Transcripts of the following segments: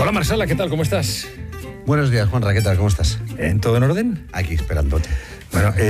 Hola Marsala, ¿qué tal? ¿Cómo estás? Buenos días, Juanra, ¿qué tal? ¿Cómo estás? ¿Todo en orden? Aquí, esperándote. Bueno, sí,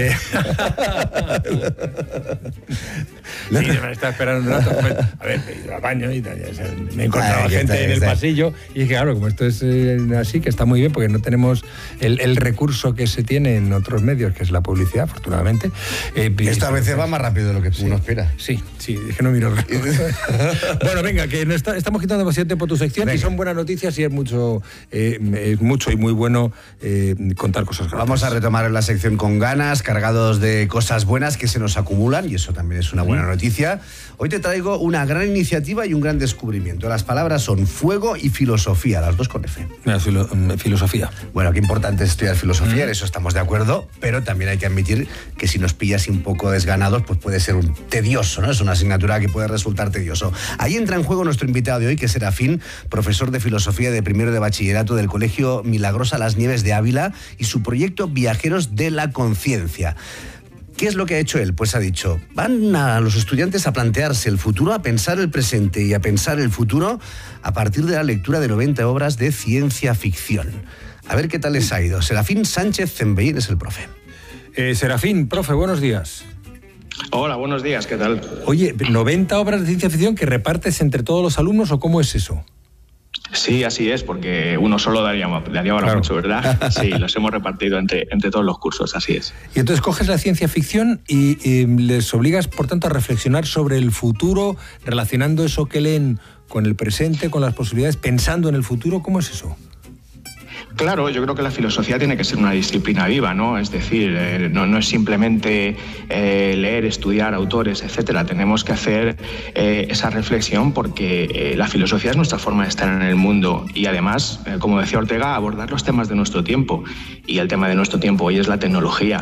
me está esperando un rato. Pues, a ver, he ido al baño y tal, me he encontrado gente en el pasillo. Y es que, claro, como esto es así, que está muy bien, porque no tenemos el recurso que se tiene en otros medios, que es la publicidad, afortunadamente. Esta vez va más rápido de lo que uno espera. Sí, es que no miro el reloj. Bueno, venga, que estamos quitando demasiado tiempo tu sección. Venga. Y son buenas noticias y es mucho y muy bueno contar cosas gratas. Vamos a retomar la sección con ganas, cargados de cosas buenas que se nos acumulan, y eso también es una buena noticia. Hoy te traigo una gran iniciativa y un gran descubrimiento. Las palabras son fuego y filosofía, las dos con F. Filosofía. Bueno, qué importante es estudiar filosofía, en eso estamos de acuerdo, pero también hay que admitir que si nos pillas un poco desganados, pues puede ser tedioso, ¿no? Es una asignatura que puede resultar tedioso. Ahí entra en juego nuestro invitado de hoy, que es Serafín, profesor de filosofía de primero de bachillerato del Colegio Milagrosa Las Nieves de Ávila, y su proyecto Viajeros de la Conciencia. ¿Qué es lo que ha hecho él? Pues ha dicho, van a los estudiantes a plantearse el futuro, a pensar el presente y a pensar el futuro a partir de la lectura de 90 obras de ciencia ficción. A ver qué tal les ha ido. Serafín Sánchez Zembellín es el profe. Serafín, profe, buenos días. Hola, buenos días, ¿qué tal? Oye, ¿90 obras de ciencia ficción que repartes entre todos los alumnos o cómo es eso? Sí, así es, porque uno solo daría claro. Mucho, ¿verdad? Sí, los hemos repartido entre todos los cursos, así es. Y entonces coges la ciencia ficción y les obligas, por tanto, a reflexionar sobre el futuro, relacionando eso que leen con el presente, con las posibilidades, pensando en el futuro. ¿Cómo es eso? Claro, yo creo que la filosofía tiene que ser una disciplina viva, ¿no? Es decir, no es simplemente leer, estudiar autores, etcétera. Tenemos que hacer esa reflexión porque la filosofía es nuestra forma de estar en el mundo y además, como decía Ortega, abordar los temas de nuestro tiempo. Y el tema de nuestro tiempo hoy es la tecnología.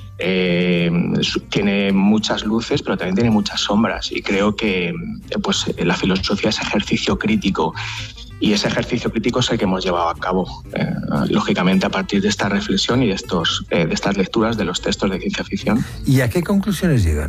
Tiene muchas luces, pero también tiene muchas sombras, y creo que pues la filosofía es ejercicio crítico. Y ese ejercicio crítico es el que hemos llevado a cabo, lógicamente, a partir de esta reflexión y de estas lecturas de los textos de ciencia ficción. ¿Y a qué conclusiones llegan?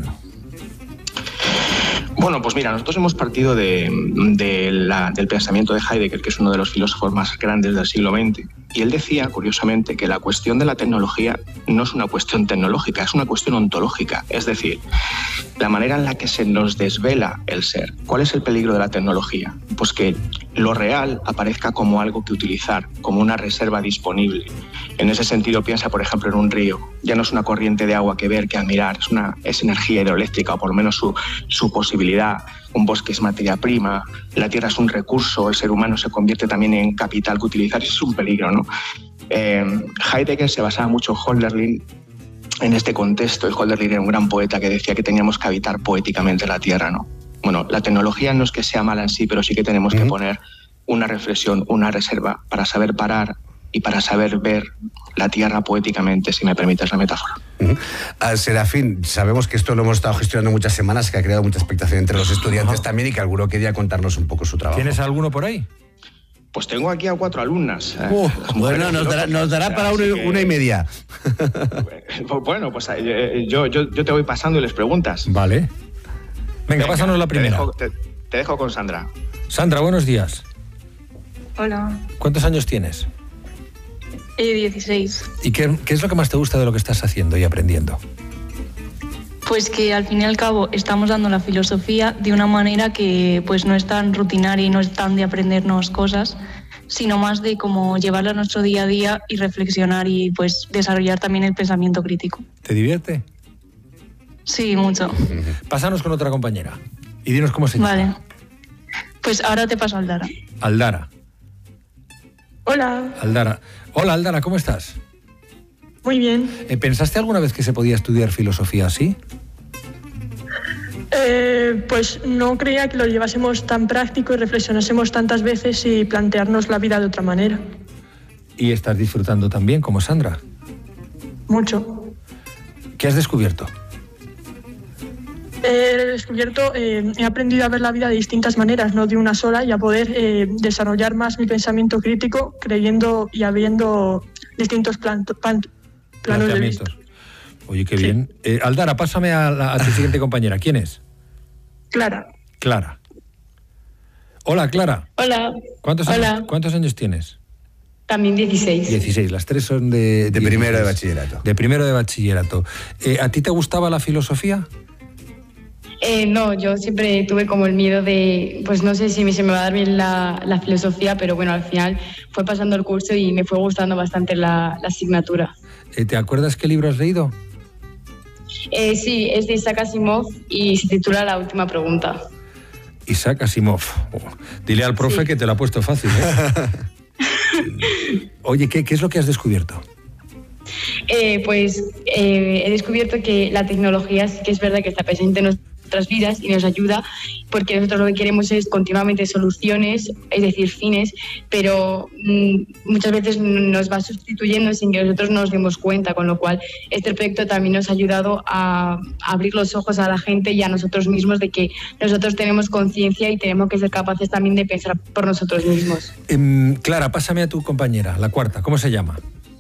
Bueno, pues mira, nosotros hemos partido del pensamiento de Heidegger, que es uno de los filósofos más grandes del siglo XX, y él decía, curiosamente, que la cuestión de la tecnología no es una cuestión tecnológica, es una cuestión ontológica, es decir, la manera en la que se nos desvela el ser. ¿Cuál es el peligro de la tecnología? Pues que lo real aparezca como algo que utilizar, como una reserva disponible. En ese sentido, piensa, por ejemplo, en un río. Ya no es una corriente de agua que ver, que admirar, es energía hidroeléctrica, o por lo menos su posibilidad. Un bosque es materia prima, la tierra es un recurso, el ser humano se convierte también en capital que utilizar, y eso es un peligro, ¿no? Heidegger se basaba mucho en Hölderlin en este contexto, y Hölderlin era un gran poeta que decía que teníamos que habitar poéticamente la tierra, ¿no? Bueno, la tecnología no es que sea mala en sí, pero sí que tenemos que poner una reflexión, una reserva para saber parar y para saber ver la tierra poéticamente, si me permites la metáfora. Serafín, sabemos que esto lo hemos estado gestionando muchas semanas, que ha creado mucha expectación entre los estudiantes también, y que alguno quería contarnos un poco su trabajo. ¿Tienes alguno por ahí? Pues tengo aquí a 4 alumnas. Bueno, nos dará para una y media. Bueno, pues yo te voy pasando y les preguntas. Vale. Venga, pásanos la primera. Te dejo con Sandra. Sandra, buenos días. Hola. ¿Cuántos años tienes? 16. ¿Y qué es lo que más te gusta de lo que estás haciendo y aprendiendo? Pues que al fin y al cabo estamos dando la filosofía de una manera que pues no es tan rutinaria y no es tan de aprendernos cosas, sino más de cómo llevarla a nuestro día a día y reflexionar y pues desarrollar también el pensamiento crítico. ¿Te divierte? Sí, mucho. Pásanos con otra compañera y dinos cómo se llama. Vale. Pues ahora te paso a Aldara. Aldara. Hola. Aldara. Hola, Aldara, ¿cómo estás? Muy bien. ¿Pensaste alguna vez que se podía estudiar filosofía así? Pues no creía que lo llevásemos tan práctico y reflexionásemos tantas veces y plantearnos la vida de otra manera. ¿Y estás disfrutando también, como Sandra? Mucho. ¿Qué has descubierto? He descubierto, he aprendido a ver la vida de distintas maneras, no de una sola, y a poder desarrollar más mi pensamiento crítico, creyendo y habiendo distintos planos de vista. Oye, qué bien. Aldara, pásame a tu siguiente compañera. ¿Quién es? Clara. Clara. Hola, Clara. Hola. ¿Cuántos años tienes? También 16. 16, las tres son de primero de bachillerato. De primero de bachillerato. ¿A ti te gustaba la filosofía? No, yo siempre tuve como el miedo de, pues no sé si se me va a dar bien la filosofía, pero bueno, al final fue pasando el curso y me fue gustando bastante la asignatura. ¿Te acuerdas qué libro has leído? Sí, es de Isaac Asimov y se titula La última pregunta. Isaac Asimov. Dile al profe que te lo ha puesto fácil, ¿eh? Oye, ¿qué es lo que has descubierto? Pues he descubierto que la tecnología sí que es verdad que está presente en nuestras vidas y nos ayuda, porque nosotros lo que queremos es continuamente soluciones, es decir, fines, pero muchas veces nos va sustituyendo sin que nosotros nos demos cuenta, con lo cual este proyecto también nos ha ayudado a abrir los ojos a la gente y a nosotros mismos de que nosotros tenemos conciencia y tenemos que ser capaces también de pensar por nosotros mismos. Clara, pásame a tu compañera, la cuarta, ¿cómo se llama?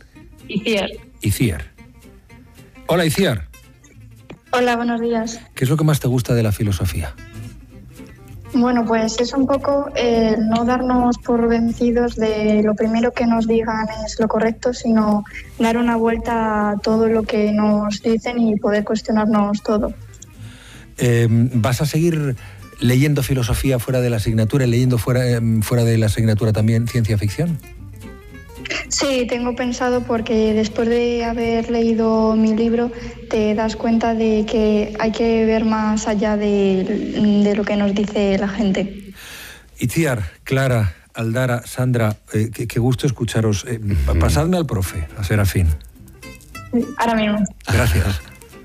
Iciar. Hola, Iciar. Hola, buenos días. ¿Qué es lo que más te gusta de la filosofía? Bueno, pues es un poco no darnos por vencidos de lo primero que nos digan es lo correcto, sino dar una vuelta a todo lo que nos dicen y poder cuestionarnos todo. ¿Vas a seguir leyendo filosofía fuera de la asignatura y leyendo fuera de la asignatura también ciencia ficción? Sí, tengo pensado porque después de haber leído mi libro te das cuenta de que hay que ver más allá de lo que nos dice la gente. Itziar, Clara, Aldara, Sandra, qué gusto escucharos. Pasadme al profe, a Serafín. Ahora mismo. Gracias.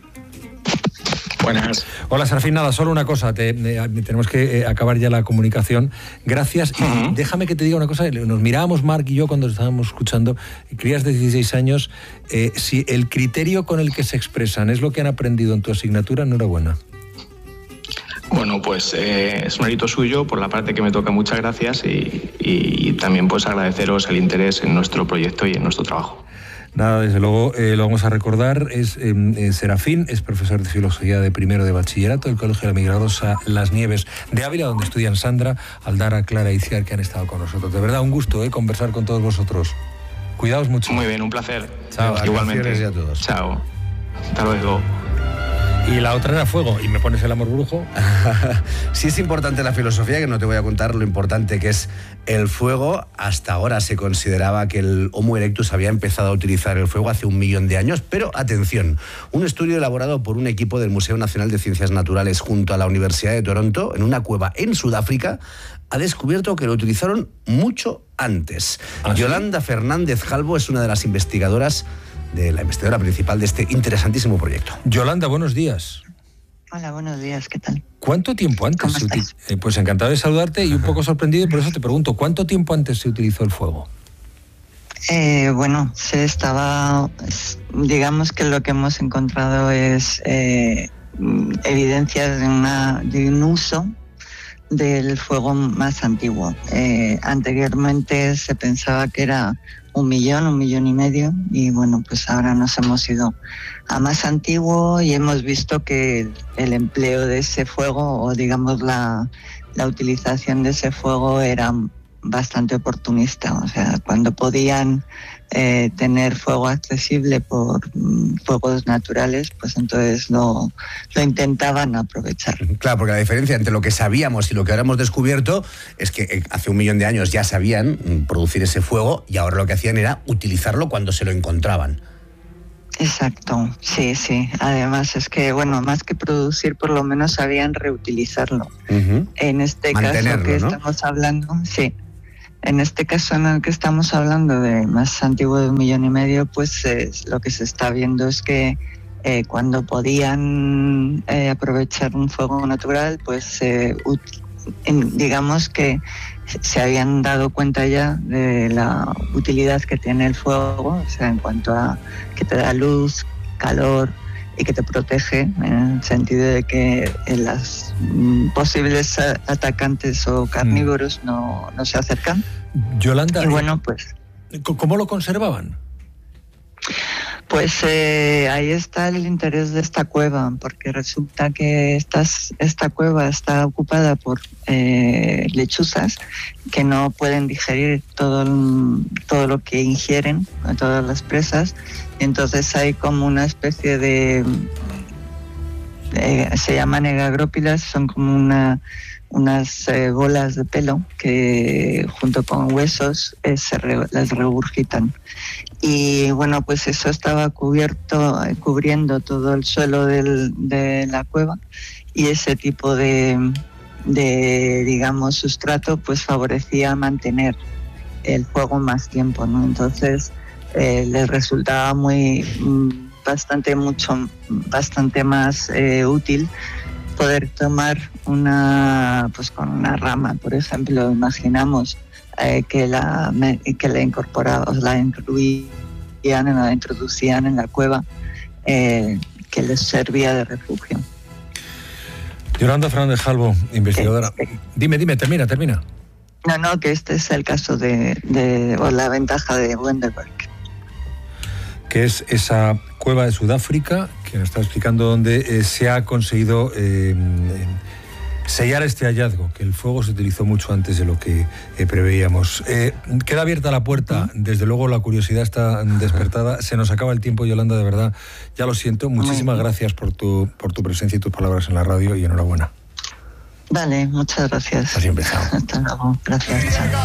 Buenas. Hola, Serafín, nada, solo una cosa, tenemos que acabar ya la comunicación. Gracias. Y déjame que te diga una cosa, nos mirábamos Marc y yo cuando estábamos escuchando, crías de 16 años, si el criterio con el que se expresan es lo que han aprendido en tu asignatura, enhorabuena. Bueno, pues es mérito suyo, por la parte que me toca, muchas gracias y también pues agradeceros el interés en nuestro proyecto y en nuestro trabajo. Nada, desde luego lo vamos a recordar, es Serafín, es profesor de Filosofía de primero de bachillerato del Colegio de la Milagrosa Las Nieves de Ávila, donde estudian Sandra, Aldara, Clara y Iciar, que han estado con nosotros. De verdad, un gusto conversar con todos vosotros. Cuidaos mucho. Muy bien, un placer. Chao. Igualmente. A todos. Chao. Hasta luego. Y la otra era fuego, y me pones el amor brujo. Sí es importante la filosofía, que no te voy a contar lo importante que es el fuego. Hasta ahora se consideraba que el Homo erectus había empezado a utilizar el fuego hace 1 millón de años, pero atención, un estudio elaborado por un equipo del Museo Nacional de Ciencias Naturales junto a la Universidad de Toronto, en una cueva en Sudáfrica, ha descubierto que lo utilizaron mucho antes. ¿Ah, sí? Yolanda Fernández Calvo es una de las investigadoras principal de este interesantísimo proyecto. Yolanda, buenos días. Hola, buenos días, ¿qué tal? ¿Cuánto tiempo antes ¿Cómo estás? Pues encantado de saludarte y un poco sorprendido, y por eso te pregunto, ¿cuánto tiempo antes se utilizó el fuego? Bueno, se estaba, digamos que lo que hemos encontrado es evidencias de un uso del fuego más antiguo. Anteriormente se pensaba que era 1 millón, 1,5 millones, y bueno, pues ahora nos hemos ido a más antiguo y hemos visto que el empleo de ese fuego, o digamos la utilización de ese fuego, era bastante oportunista. O sea, cuando podían tener fuego accesible por fuegos naturales, pues entonces lo intentaban aprovechar. Claro, porque la diferencia entre lo que sabíamos y lo que ahora hemos descubierto es que hace 1 millón de años ya sabían producir ese fuego y ahora lo que hacían era utilizarlo cuando se lo encontraban. Exacto, sí. Además es que, bueno, más que producir, por lo menos sabían reutilizarlo. En este caso que estamos hablando, sí. En este caso en el que estamos hablando de más antiguo de 1,5 millones, pues lo que se está viendo es que cuando podían aprovechar un fuego natural, pues digamos que se habían dado cuenta ya de la utilidad que tiene el fuego, o sea, en cuanto a que te da luz, calor y que te protege, en el sentido de que las posibles atacantes o carnívoros no se acercan. Yolanda, y bueno, pues ¿cómo lo conservaban? Pues ahí está el interés de esta cueva, porque resulta que esta cueva está ocupada por lechuzas que no pueden digerir todo lo que ingieren, todas las presas. Entonces hay como una especie de se llaman egagrópilas, son como unas bolas de pelo que junto con huesos las regurgitan. Y bueno, pues eso estaba cubriendo todo el suelo de la cueva, y ese tipo de digamos sustrato pues favorecía mantener el fuego más tiempo, ¿no? Entonces les resultaba bastante más útil poder tomar con una rama, por ejemplo, imaginamos que la introducían en la cueva, que les servía de refugio. Yolanda Fernández Jalbo, investigadora. Dime, termina. No, que este es el caso o la ventaja de Wendelberg. Que es esa cueva de Sudáfrica, que nos está explicando dónde se ha conseguido sellar este hallazgo, que el fuego se utilizó mucho antes de lo que preveíamos. Queda abierta la puerta, desde luego la curiosidad está despertada. Se nos acaba el tiempo, Yolanda, de verdad, ya lo siento. Muchísimas gracias por tu presencia y tus palabras en la radio, y enhorabuena. Vale, muchas gracias. Así empezamos. Hasta luego, gracias.